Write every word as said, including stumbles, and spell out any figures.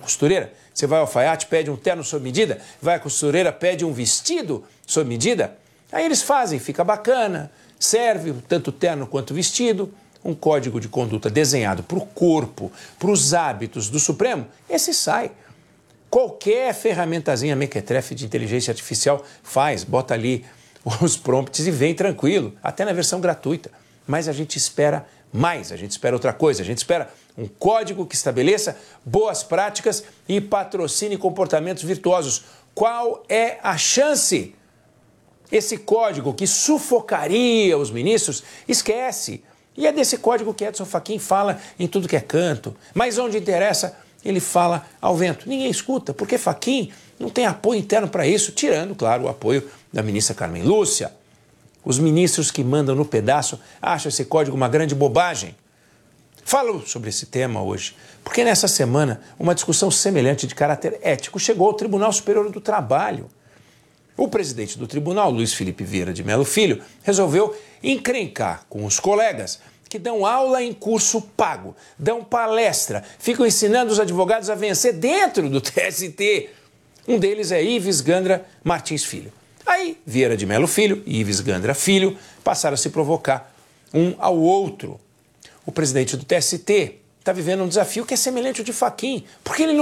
costureira. Você vai ao alfaiate, pede um terno sob medida, vai à costureira, pede um vestido sob medida. Aí eles fazem, fica bacana, serve tanto o terno quanto o vestido, um código de conduta desenhado para o corpo, para os hábitos do Supremo, esse sai. Qualquer ferramentazinha mequetrefe de inteligência artificial faz, bota ali os prompts e vem tranquilo, até na versão gratuita. Mas a gente espera mais, a gente espera outra coisa, a gente espera um código que estabeleça boas práticas e patrocine comportamentos virtuosos. Qual é a chance? Esse código que sufocaria os ministros, esquece. E é desse código que Edson Fachin fala em tudo que é canto. Mas onde interessa, ele fala ao vento. Ninguém escuta, porque Fachin não tem apoio interno para isso, tirando, claro, o apoio da ministra Carmen Lúcia. Os ministros que mandam no pedaço acham esse código uma grande bobagem. Falo sobre esse tema hoje, porque nessa semana uma discussão semelhante de caráter ético chegou ao Tribunal Superior do Trabalho. O presidente do tribunal, Luiz Felipe Vieira de Mello Filho, resolveu encrencar com os colegas que dão aula em curso pago, dão palestra, ficam ensinando os advogados a vencer dentro do T S T. Um deles é Ives Gandra Martins Filho. Aí, Vieira de Mello Filho e Ives Gandra Filho passaram a se provocar um ao outro. O presidente do T S T está vivendo um desafio que é semelhante ao de Fachin, porque ele não